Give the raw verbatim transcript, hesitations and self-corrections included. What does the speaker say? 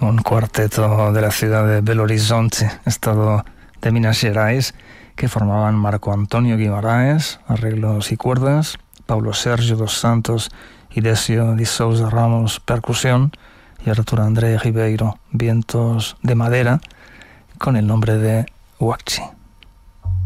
un cuarteto de la ciudad de Belo Horizonte, estado de Minas Gerais, que formaban Marco Antonio Guimarães, arreglos y cuerdas, Paulo Sérgio dos Santos y Décio de Sousa Ramos, percusión, y Arturo André Ribeiro, vientos de madera, con el nombre de Huachi.